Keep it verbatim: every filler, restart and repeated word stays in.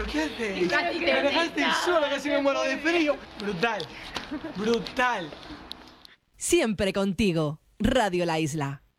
¿Pero qué haces? Casi te Me dejaste pisa. sola, casi me muero de frío. Brutal, brutal. Siempre contigo, Radio La Isla.